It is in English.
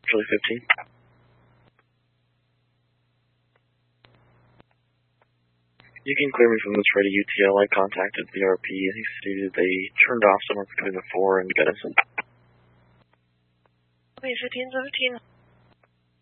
Charlie 15. You can clear me from this ready UTL. I contacted the RP and he stated they turned off someone between the 4 and Gunnison. Okay, 1517.